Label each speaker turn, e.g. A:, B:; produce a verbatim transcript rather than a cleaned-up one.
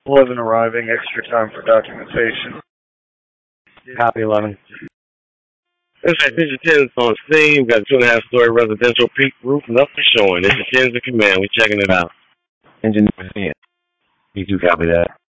A: eleven arriving, extra time for documentation.
B: Copy eleven.
C: Dispatch Ninja ten is on scene. We've got a two and a half story residential peak roof, nothing showing. Ninja ten is in command. We're checking it out.
B: Engineer ten. B two, copy that.